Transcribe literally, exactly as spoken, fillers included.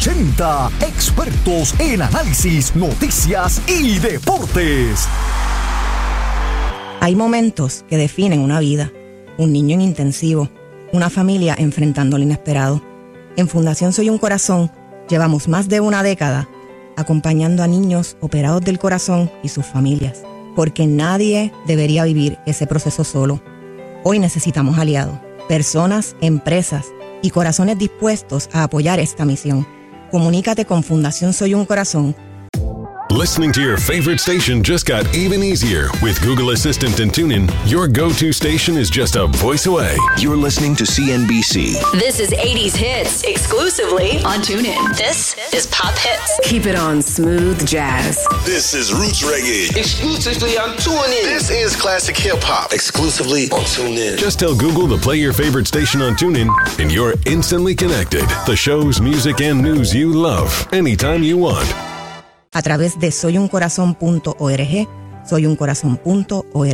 ochenta, expertos en análisis, noticias y deportes. Hay momentos que definen una vida, un niño en intensivo, una familia enfrentando lo inesperado. En Fundación Soy un Corazón llevamos más de una década acompañando a niños operados del corazón y sus familias, porque nadie debería vivir ese proceso solo. Hoy necesitamos aliados, personas, empresas y corazones dispuestos a apoyar esta misión. Comunícate con Fundación Soy un Corazón. Listening to your favorite station just got even easier. With Google Assistant and TuneIn, your go-to station is just a voice away. You're listening to C N B C. This is eighties Hits, exclusively on TuneIn. This is Pop Hits. Keep it on smooth jazz. This is Roots Reggae, exclusively on TuneIn. This is Classic Hip Hop, exclusively on TuneIn. Just tell Google to play your favorite station on TuneIn, and you're instantly connected. The shows, music, and news you love, anytime you want. A través de soy un corazón punto org, soy un corazón punto org.